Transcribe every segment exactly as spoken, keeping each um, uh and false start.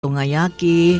tungayaki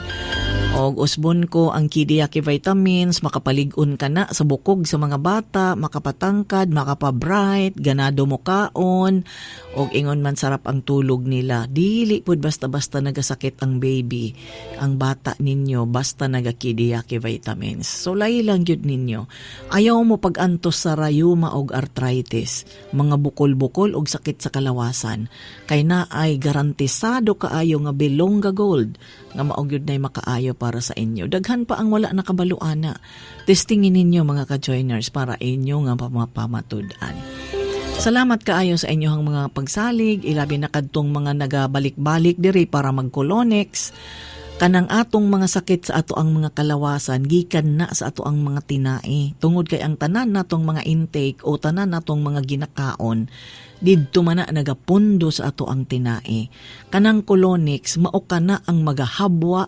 og usbon ko ang Kidiyaki vitamins, makapalig-on ka na sa bukog sa mga bata, makapatangkad, makapabright, ganado mo kaon, og ingon man sarap ang tulog nila. Dili pud basta-basta nagasakit ang baby, ang bata ninyo, basta naga Kidiyaki vitamins. So lahi lang gyud ninyo. Ayaw mo pag-antos sa rayuma og arthritis, mga bukol-bukol og sakit sa kalawasan. Kay na ay garantisado kaayo nga Belonga Gold nga mao gyud nay makaayo para sa inyo. Daghan pa ang wala nakabaluana. Testingin ninyo mga ka-joiners para inyo nga pamapamatud-an. Salamat kaayo sa inyong mga pagsalig, ilabi na kadtong mga nagabalik-balik diri para mag-Colonex. Kanang atong mga sakit sa ato ang mga kalawasan, gikan na sa ato ang mga tinai. Tungod kay ang tanan natong mga intake o tanan natong mga ginakaon, didto man na nagapundo sa ato ang tinai. Kanang Colonex, mao kana ang magahabwa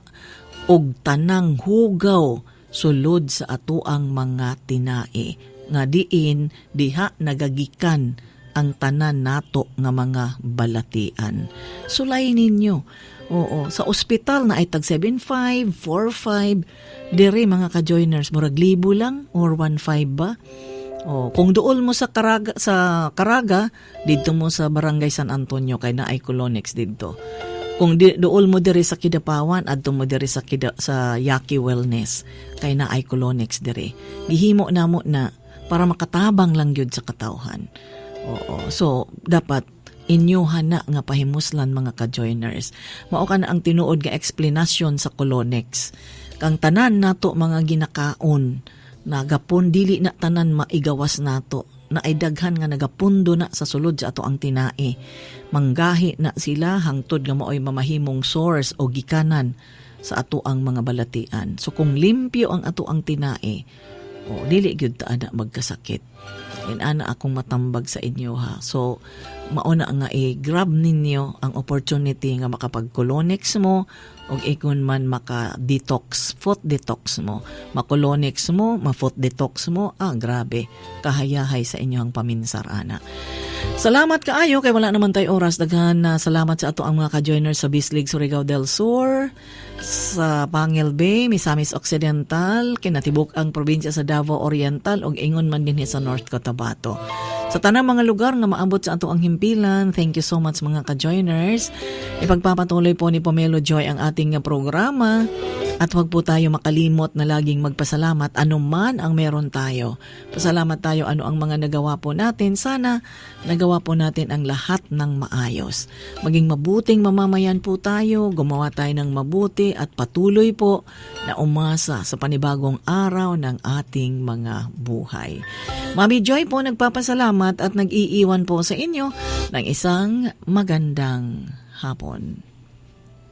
og tanang hugaw sulod sa ato ang mga tinai. Nga diin, diha nagagikan ang tanan nato nga mga balatian. Sulay ninyo. Oo, sa ospital na ay tag seven five, four five, dire mga ka-joiners, murag libo lang or one five ba? O, kung duol mo sa Caraga, sa Caraga, dito mo sa Barangay San Antonio, kay na ay Colonex dito. Kung di, duol mo dire sa Kidapawan, adto mo dire sa, Kida, sa Yaki Wellness, kay na ay Colonex dire. Gihimo na mo na, para makatabang lang yun sa katawhan. Oo, so, dapat, inyuhan na nga pahimuslan mga ka-joiners. Mao ka na ang tinuod nga explanation sa Colonex. Kang tanan nato mga ginakaon, nagapon dili na tanan maigawas nato, na ay daghan nga nagapundo na sa sulod sa ato ang tinai. Manggahi na sila hangtod nga maoy mamahimong source o gikanan sa ato ang mga balatian. So kung limpyo ang ato ang tinai, o dili gyud ta ana magkasakit. Inana akong matambag sa inyo ha. So, mauna nga i-grab ninyo ang opportunity nga makapag-Colonex mo o ikon man maka-detox, foot detox mo. Ma-Colonex mo, ma-foot detox mo, ah, grabe. Kahayahay sa inyong paminsar, ana. Salamat kaayo, kay wala naman tayo oras. Daghan na salamat sa ato ang mga ka-joiners sa Bislig, Surigao del Sur, sa Pangil Bay, Misamis Occidental, kinatibuk ang probinsya sa Davao Oriental, o ingon man din sa North Cotabato. Sa tanang mga lugar nga maabot sa ato ang himpilan, thank you so much mga ka-joiners. Ipagpapatuloy po ni Pomelo Joy ang ating programa. At huwag po tayo makalimot na laging magpasalamat anuman ang meron tayo. Pasalamat tayo ano ang mga nagawa po natin. Sana nagawa po natin ang lahat ng maayos. Maging mabuting mamamayan po tayo, gumawa tayo ng mabuti at patuloy po na umasa sa panibagong araw ng ating mga buhay. Mami Joy po nagpapasalamat at nag-iiwan po sa inyo ng isang magandang hapon.